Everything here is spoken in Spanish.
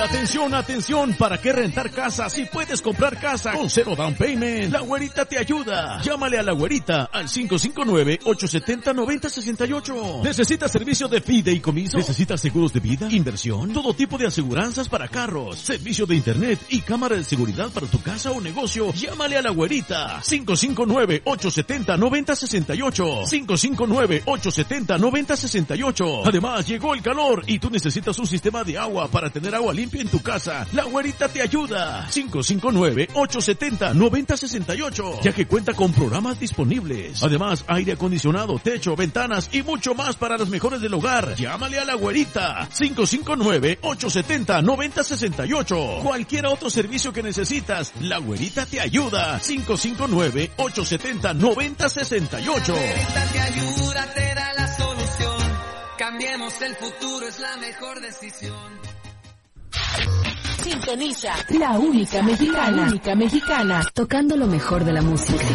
Atención, atención, ¿para qué rentar casa si puedes comprar casa con cero down payment? La Güerita te ayuda. Llámale a La Güerita al 559-870-9068. ¿Necesitas servicio de fideicomiso? ¿Necesitas seguros de vida, inversión, todo tipo de aseguranzas para carros, servicio de internet y cámara de seguridad para tu casa o negocio? Llámale a La Güerita. 559-870-9068. 559-870-9068. Además, llegó el calor y tú necesitas un sistema de agua para tener agua limpia en tu casa. La Güerita te ayuda. 559-870-9068. Ya que cuenta con programas disponibles. Además, aire acondicionado, techo, ventanas y mucho más para los mejores del hogar. Llámale a La Güerita. 559-870-9068. Cualquier otro servicio que necesitas, La Güerita te ayuda. 559-870-9068. La Güerita te ayuda, te da la solución. Cambiemos el futuro, es la mejor decisión. Sintoniza la única mexicana, tocando lo mejor de la música.